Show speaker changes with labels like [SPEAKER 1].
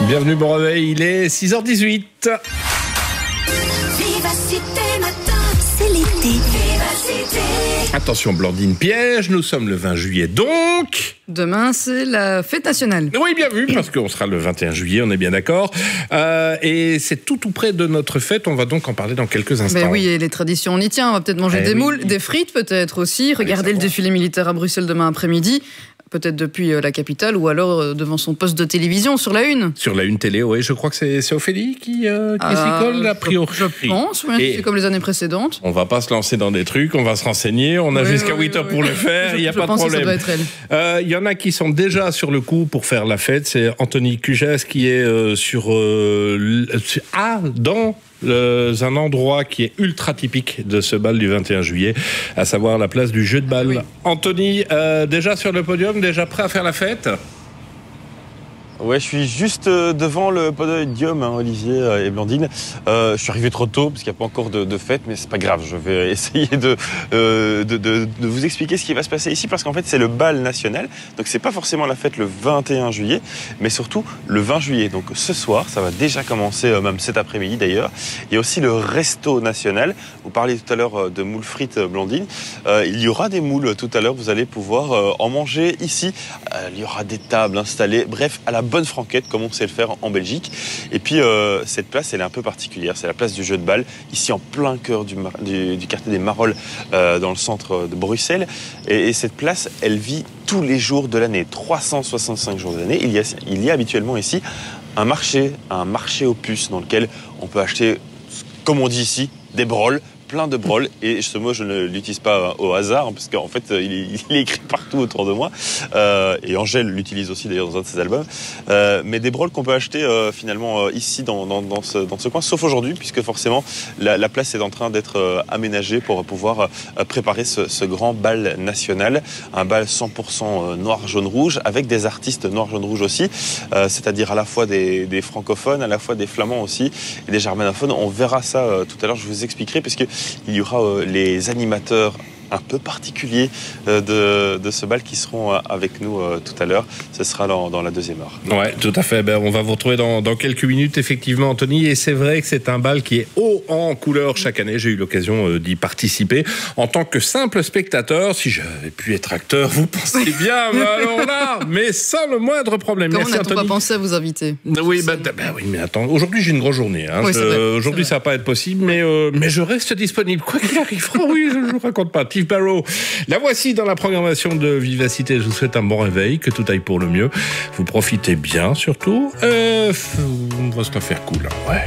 [SPEAKER 1] Bienvenue, bon réveil, il est 6h18.
[SPEAKER 2] C'est l'été.
[SPEAKER 1] Attention, Blandine piège, nous sommes le 20 juillet donc.
[SPEAKER 3] Demain, c'est la fête nationale.
[SPEAKER 1] Oui, bien vu, parce qu'on sera le 21 juillet, on est bien d'accord. Et c'est tout près de notre fête, on va donc en parler dans quelques instants.
[SPEAKER 3] Ben oui, et les traditions, on y tient. On va peut-être manger des moules, des frites peut-être aussi. Regardez le défilé militaire à Bruxelles demain après-midi. Peut-être depuis la capitale ou alors devant son poste de télévision sur la une.
[SPEAKER 1] Sur la une télé, oui, je crois que c'est Ophélie qui s'y colle, a priori.
[SPEAKER 3] Je pense, oui, c'est comme les années précédentes.
[SPEAKER 1] On va pas se lancer dans des trucs, on va se renseigner, on a jusqu'à 8 heures pour le faire, il n'y a pas de problème.
[SPEAKER 3] Que ça doit être elle.
[SPEAKER 1] Il y en a qui sont déjà sur le coup pour faire la fête, c'est Anthony Cugès qui est dans un endroit qui est ultra typique de ce bal du 21 juillet, à savoir la place du jeu de balle. Oui. Anthony, déjà sur le podium, déjà prêt à faire la fête ?
[SPEAKER 4] Ouais, je suis juste devant le podium, Olivier et Blandine. Je suis arrivé trop tôt parce qu'il n'y a pas encore de fête, mais c'est pas grave. Je vais essayer de vous expliquer ce qui va se passer ici, parce qu'en fait c'est le bal national. Donc c'est pas forcément la fête le 21 juillet, mais surtout le 20 juillet. Donc ce soir, ça va déjà commencer, même cet après-midi d'ailleurs. Il y a aussi le resto national. Vous parliez tout à l'heure de moules frites, Blandine. Il y aura des moules tout à l'heure. Vous allez pouvoir en manger ici. Il y aura des tables installées. Bref, à la bonne franquette, comme on sait le faire en Belgique. Et puis cette place, elle est un peu particulière. C'est la place du jeu de balle, ici en plein cœur du quartier des Marolles, dans le centre de Bruxelles. Et cette place, elle vit tous les jours de l'année, 365 jours de l'année. Il y a habituellement ici un marché aux puces, dans lequel on peut acheter, comme on dit ici, des broles. Plein de broles, et ce mot je ne l'utilise pas au hasard, parce qu'en fait il est écrit partout autour de moi, et Angèle l'utilise aussi d'ailleurs dans un de ses albums, mais des broles qu'on peut acheter finalement ici dans ce coin, sauf aujourd'hui, puisque forcément la place est en train d'être aménagée pour pouvoir préparer ce grand bal national, un bal 100% noir, jaune, rouge, avec des artistes noir, jaune, rouge aussi, c'est-à-dire à la fois des francophones, à la fois des flamands aussi, et des germanophones. On verra ça tout à l'heure, je vous expliquerai, puisque il y aura les animateurs un peu particuliers de ce bal qui seront avec nous tout à l'heure. Ce sera dans la deuxième heure.
[SPEAKER 1] Ouais, tout à fait. On va vous retrouver dans quelques minutes, effectivement, Anthony. Et c'est vrai que c'est un bal qui est haut en couleur chaque année. J'ai eu l'occasion d'y participer en tant que simple spectateur. Si j'avais pu être acteur, vous pensez bien, alors là, mais sans le moindre problème.
[SPEAKER 3] Comment
[SPEAKER 1] merci,
[SPEAKER 3] n'a-t-on pas pensé à vous inviter?
[SPEAKER 1] Oui, oui, mais attends, aujourd'hui j'ai une grosse journée. Hein.
[SPEAKER 3] Oui,
[SPEAKER 1] aujourd'hui ça va pas être possible, mais je reste disponible. Quoi qu'il arrive, oui, je ne vous raconte pas. Steve Barrow, la voici dans la programmation de Vivacité. Je vous souhaite un bon réveil, que tout aille pour le mieux. Vous profitez bien surtout. On va se la faire cool, hein. Ouais.